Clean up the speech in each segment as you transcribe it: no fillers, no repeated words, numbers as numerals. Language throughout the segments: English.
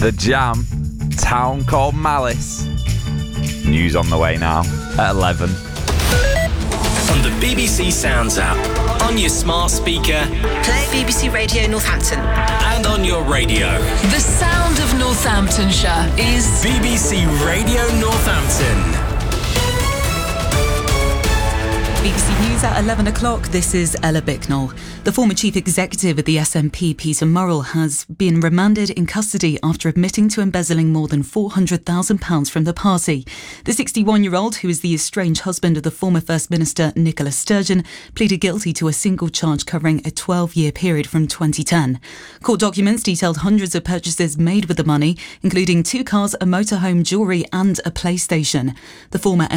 The Jam, Town Called Malice. News on the way now at 11. On the BBC Sounds app, on your smart speaker, play BBC Radio Northampton, and on your radio. The sound of Northamptonshire is BBC Radio Northampton. BBC News at 11 o'clock, this is Ella Bicknell. The former chief executive of the SNP, Peter Murrell, has been remanded in custody after admitting to embezzling more than £400,000 from the party. The 61-year-old, who is the estranged husband of the former First Minister Nicola Sturgeon, pleaded guilty to a single charge covering a 12-year period from 2010. Court documents detailed hundreds of purchases made with the money, including 2 cars, a motorhome, jewellery and a PlayStation. The former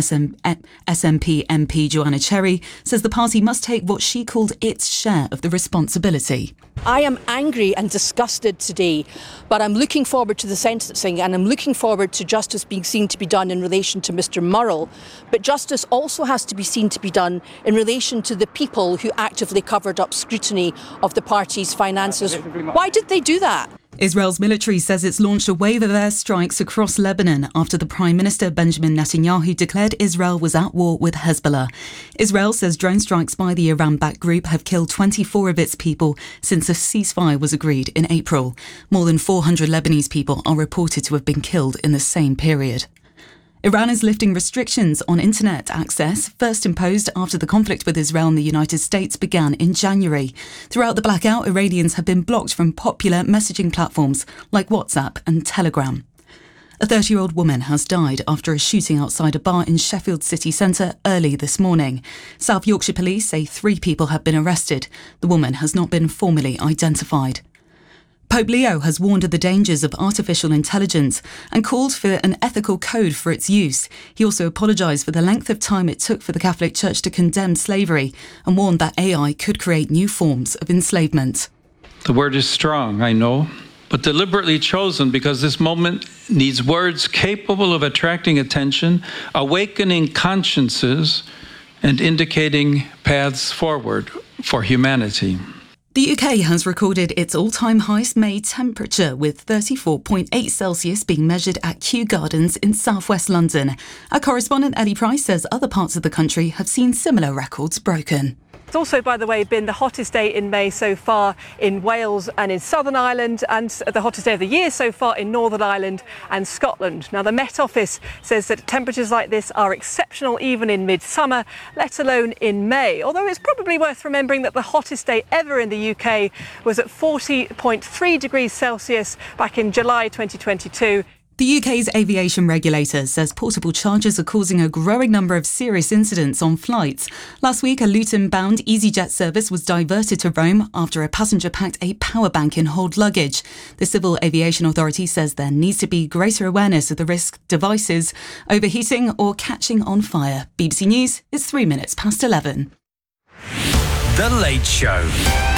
SNP MP, Joanna Cherry, says the party must take what she called its share of the responsibility. I am angry and disgusted today, but I'm looking forward to the sentencing and I'm looking forward to justice being seen to be done in relation to Mr Murrell. But justice also has to be seen to be done in relation to the people who actively covered up scrutiny of the party's finances. Why did they do that? Israel's military says it's launched a wave of airstrikes across Lebanon after the Prime Minister Benjamin Netanyahu declared Israel was at war with Hezbollah. Israel says drone strikes by the Iran-backed group have killed 24 of its people since a ceasefire was agreed in April. More than 400 Lebanese people are reported to have been killed in the same period. Iran is lifting restrictions on internet access, first imposed after the conflict with Israel and the United States began in January. Throughout the blackout, Iranians have been blocked from popular messaging platforms like WhatsApp and Telegram. A 30-year-old woman has died after a shooting outside a bar in Sheffield city centre early this morning. South Yorkshire police say 3 people have been arrested. The woman has not been formally identified. Pope Leo has warned of the dangers of artificial intelligence and called for an ethical code for its use. He also apologised for the length of time it took for the Catholic Church to condemn slavery and warned that AI could create new forms of enslavement. The word is strong, I know, but deliberately chosen because this moment needs words capable of attracting attention, awakening consciences, and indicating paths forward for humanity. The UK has recorded its all-time highest May temperature, with 34.8 Celsius being measured at Kew Gardens in southwest London. Our correspondent Ellie Price says other parts of the country have seen similar records broken. It's also, by the way, been the hottest day in May so far in Wales and in Southern Ireland, and the hottest day of the year so far in Northern Ireland and Scotland. Now, the Met Office says that temperatures like this are exceptional even in midsummer, let alone in May. Although it's probably worth remembering that the hottest day ever in the UK was at 40.3 degrees Celsius back in July 2022. The UK's aviation regulator says portable chargers are causing a growing number of serious incidents on flights. Last week, a Luton-bound EasyJet service was diverted to Rome after a passenger packed a power bank in hold luggage. The Civil Aviation Authority says there needs to be greater awareness of the risk devices overheating or catching on fire. BBC News is 3 minutes past 11. The Late Show.